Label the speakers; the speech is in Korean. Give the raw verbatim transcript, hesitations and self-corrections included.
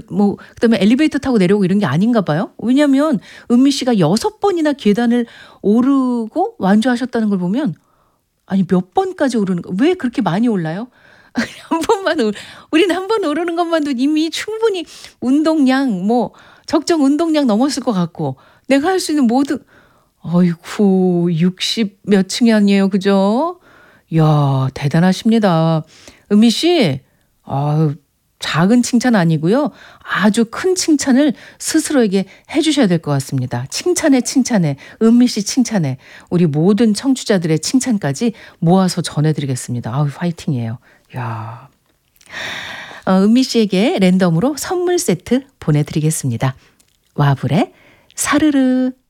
Speaker 1: 뭐 그다음에 엘리베이터 타고 내려오고 이런 게 아닌가 봐요. 왜냐하면 은미 씨가 여섯 번이나 계단을 오르고 완주하셨다는 걸 보면 아니 몇 번까지 오르는 거 왜 그렇게 많이 올라요? 한 번만 오 우리는 한 번 오르는 것만도 이미 충분히 운동량 뭐 적정 운동량 넘었을 것 같고 내가 할 수 있는 모든 어이구 육십 몇 층이 아니에요. 그죠? 이야 대단하십니다. 은미 씨 아유 작은 칭찬 아니고요. 아주 큰 칭찬을 스스로에게 해 주셔야 될 것 같습니다. 칭찬에 칭찬에 은미 씨 칭찬에 우리 모든 청취자들의 칭찬까지 모아서 전해 드리겠습니다. 아우 화이팅이에요. 야. 어, 은미 씨에게 랜덤으로 선물 세트 보내 드리겠습니다. 와불의 사르르